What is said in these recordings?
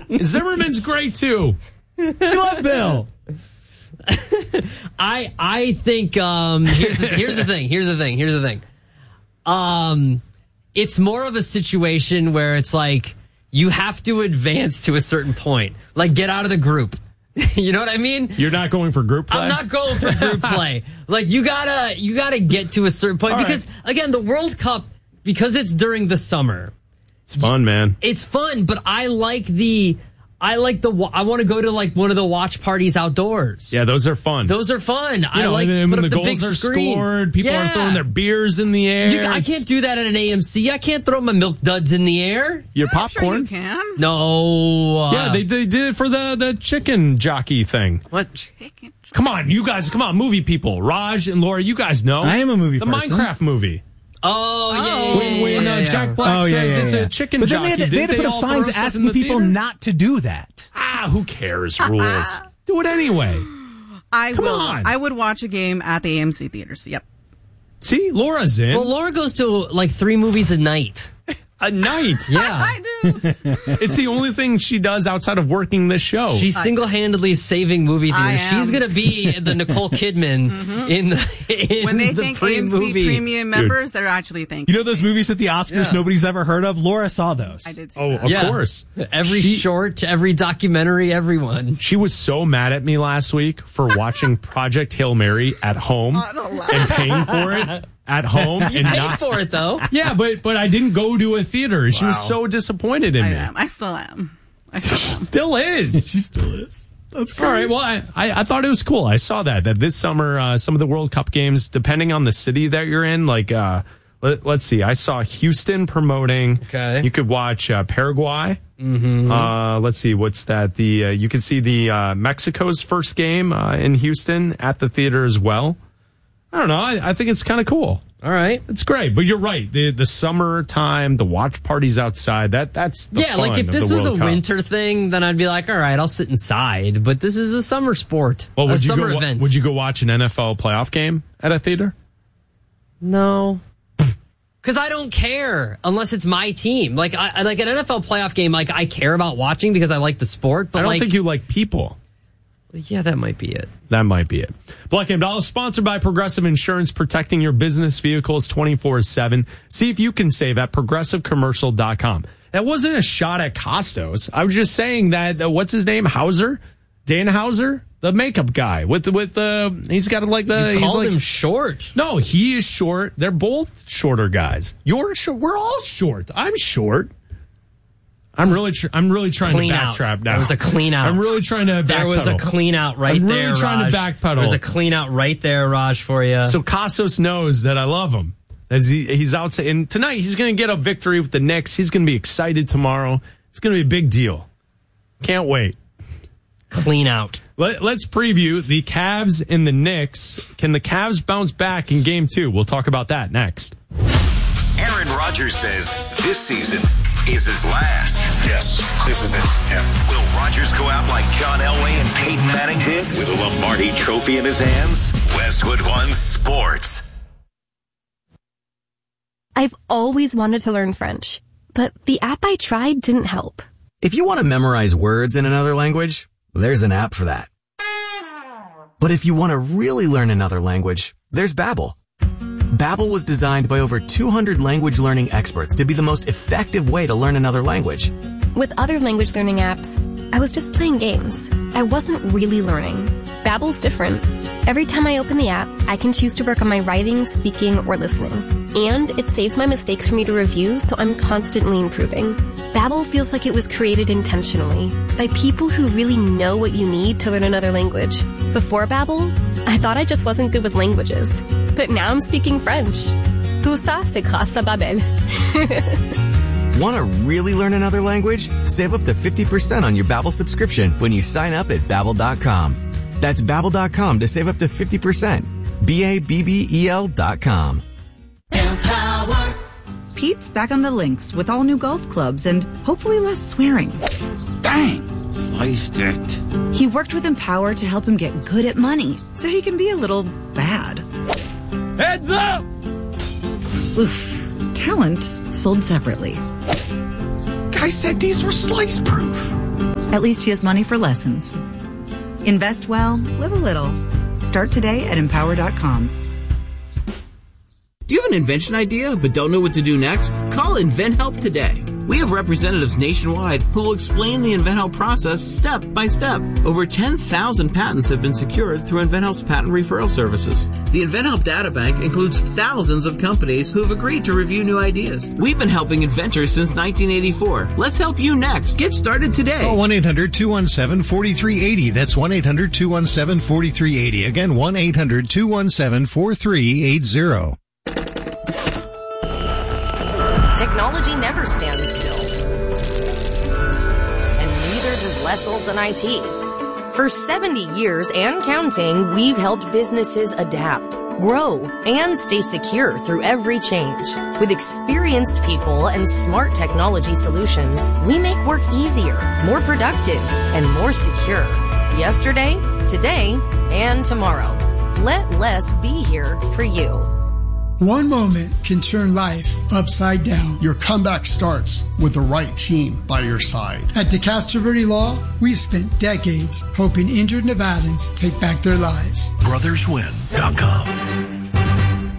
Zimmerman's great, too. You love Bill. I think here's the thing. It's more of a situation where it's like you have to advance to a certain point. Like, get out of the group. You know what I mean? You're not going for group play? I'm not going for group play. Like, you gotta get to a certain point. Because, again, the World Cup, because it's during the summer. It's fun, man. It's fun, but I want to go to like one of the watch parties outdoors. Yeah, those are fun. I like when put the up the goals big are screen. scored, people are throwing their beers in the air. I can't do that at an AMC. I can't throw my milk duds in the air. Your popcorn? Sure you can. No. Yeah, they did it for the chicken jockey thing. What? Chicken. Come on, you guys. Come on, movie people. Raj and Laura, you guys know. I am a movie the person. Minecraft movie. When Jack Black says it's a chicken but then jockey. they had to put up signs asking people not to do that. Who cares? Rules. Do it anyway. Come on. I would watch a game at the AMC theaters. Yep. See, Laura's in. Well, Laura goes to like 3 movies a night. A night? Yeah. I do. It's the only thing she does outside of working this show. She's single-handedly saving movie I theaters. am. She's going to be the Nicole Kidman in When they the think pre-movie. AMC premium members, they're actually thinking. You know those movies at the Oscars nobody's ever heard of? Laura saw those. I did see Oh, that. of course. Every short, every documentary, everyone. She was so mad at me last week for watching Project Hail Mary at home and paying for it at home. You and paid not for it, though. Yeah, but I didn't go to a theater. She was so disappointed in me. I still am. Still is. She still is. That's great. All right. Well, I thought it was cool. I saw that this summer, some of the World Cup games, depending on the city that you're in, like, let's see. I saw Houston promoting. Okay. You could watch Paraguay. Mm-hmm. Let's see. What's that? You could see the Mexico's first game in Houston at the theater as well. I don't know. I think it's kind of cool. All right. It's great. But you're right. The summertime, the watch parties outside, that's the fun like if of this the was a World Cup. winter thing, then I'd be like, all right, I'll sit inside. But this is a summer sport. Well, a summer event. Would you go watch an NFL playoff game at a theater? No. Because I don't care unless it's my team. Like an NFL playoff game, like I care about watching because I like the sport. But I don't think you like people. Yeah, that might be it. That might be it. Black and Dollar, sponsored by Progressive Insurance, protecting your business vehicles 24/7. See if you can save at progressivecommercial.com. That wasn't a shot at Costos. I was just saying that, what's his name? Hauser? Dan Hauser? The makeup guy he's got like You called him short. No, he is short. They're both shorter guys. You're short. We're all short. I'm short. I'm really trying Clean to out. backtrack now. There was a clean out. I'm really trying to backpedal. There was a clean out right I'm there, really trying Raj. to backpedal. There was a clean out right there, Raj, for you. So Costos knows that I love him. As he's out, and tonight he's going to get a victory with the Knicks. He's going to be excited tomorrow. It's going to be a big deal. Can't wait. Clean out. Let's preview the Cavs and the Knicks. Can the Cavs bounce back in Game 2? We'll talk about that next. Aaron Rodgers says this season is his last. Yes, this is it. Yeah. Will Rodgers go out like John Elway and Peyton Manning did with a Lombardi trophy in his hands? Westwood One Sports. I've always wanted to learn French, but the app I tried didn't help. If you want to memorize words in another language, there's an app for that. But if you want to really learn another language, there's Babbel. Babbel was designed by over 200 language learning experts to be the most effective way to learn another language. With other language learning apps, I was just playing games. I wasn't really learning. Babbel's different. Every time I open the app, I can choose to work on my writing, speaking, or listening. And it saves my mistakes for me to review, so I'm constantly improving. Babbel feels like it was created intentionally by people who really know what you need to learn another language. Before Babbel, I thought I just wasn't good with languages. But now I'm speaking French. Tout ça, c'est grâce à Babbel. Want to really learn another language? Save up to 50% on your Babbel subscription when you sign up at Babbel.com. That's Babbel.com to save up to 50%. Babbel.com. Empower. Pete's back on the links with all new golf clubs and hopefully less swearing. Dang! Sliced it. He worked with Empower to help him get good at money so he can be a little bad. Heads up! Oof. Talent sold separately. Guy said these were slice proof. At least he has money for lessons. Invest well, live a little. Start today at Empower.com. Do you have an invention idea but don't know what to do next? Call InventHelp today. We have representatives nationwide who will explain the InventHelp process step by step. Over 10,000 patents have been secured through InventHelp's patent referral services. The InventHelp databank includes thousands of companies who have agreed to review new ideas. We've been helping inventors since 1984. Let's help you next. Get started today. Call 1-800-217-4380. That's 1-800-217-4380. Again, 1-800-217-4380. Technology never stands still. And neither does Lessels and IT. For 70 years and counting, we've helped businesses adapt, grow, and stay secure through every change. With experienced people and smart technology solutions, we make work easier, more productive, and more secure. Yesterday, today, and tomorrow. Let Less be here for you. One moment can turn life upside down. Your comeback starts with the right team by your side. At DeCastro Verde Law, we've spent decades helping injured Nevadans take back their lives. BrothersWin.com.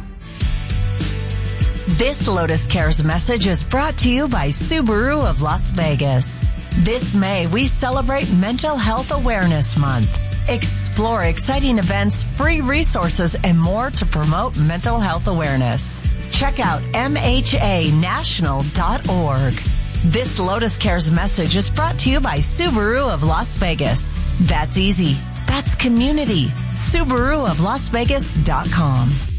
This Lotus Cares message is brought to you by Subaru of Las Vegas. This May, we celebrate Mental Health Awareness Month. Explore exciting events, free resources, and more to promote mental health awareness. Check out MHAnational.org. This Lotus Cares message is brought to you by Subaru of Las Vegas. That's easy. That's community. Subaru of Las Vegas.com.